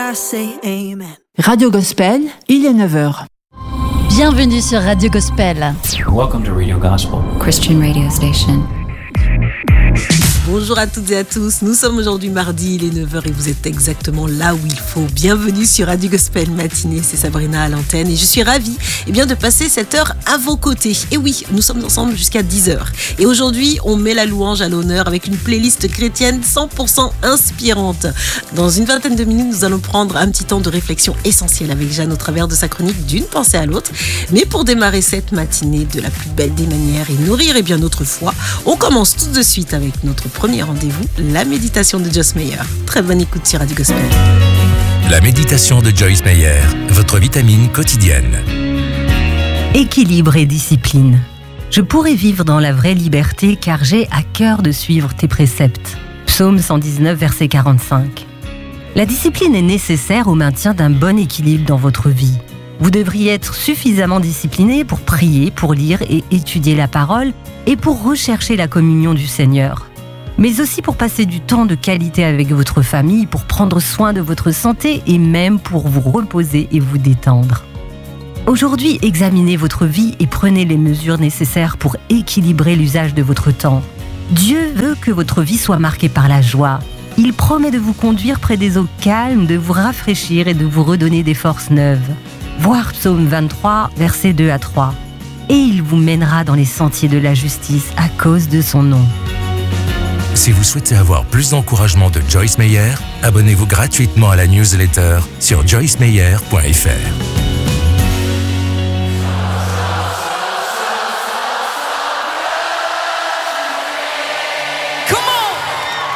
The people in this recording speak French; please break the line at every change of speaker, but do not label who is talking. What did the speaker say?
I say amen.
Radio Gospel, il est 9h.
Bienvenue sur Radio Gospel.
Welcome to Radio Gospel,
Christian radio station.
Bonjour à toutes et à tous, nous sommes aujourd'hui mardi, il est 9h et vous êtes exactement là où il faut. Bienvenue sur Radio Gospel Matinée, c'est Sabrina à l'antenne et je suis ravie de passer cette heure à vos côtés. Et oui, nous sommes ensemble jusqu'à 10h. Et aujourd'hui, on met la louange à l'honneur avec une playlist chrétienne 100% inspirante. Dans une vingtaine de minutes, nous allons prendre un petit temps de réflexion essentielle avec Jeanne au travers de sa chronique d'une pensée à l'autre. Mais pour démarrer cette matinée de la plus belle des manières et nourrir notre foi, on commence tout de suite avec notre premier rendez-vous, la méditation de Joyce Meyer. Très bonne écoute sur Radio Gospel.
La méditation de Joyce Meyer, votre vitamine quotidienne.
Équilibre et discipline. Je pourrai vivre dans la vraie liberté car j'ai à cœur de suivre tes préceptes. Psaume 119, verset 45. La discipline est nécessaire au maintien d'un bon équilibre dans votre vie. Vous devriez être suffisamment discipliné pour prier, pour lire et étudier la parole et pour rechercher la communion du Seigneur. Mais aussi pour passer du temps de qualité avec votre famille, pour prendre soin de votre santé et même pour vous reposer et vous détendre. Aujourd'hui, examinez votre vie et prenez les mesures nécessaires pour équilibrer l'usage de votre temps. Dieu veut que votre vie soit marquée par la joie. Il promet de vous conduire près des eaux calmes, de vous rafraîchir et de vous redonner des forces neuves. Voir Psaume 23, versets 2 à 3. Et il vous mènera dans les sentiers de la justice à cause de son nom.
Si vous souhaitez avoir plus d'encouragement de Joyce Meyer, abonnez-vous gratuitement à la newsletter sur joycemeyer.fr.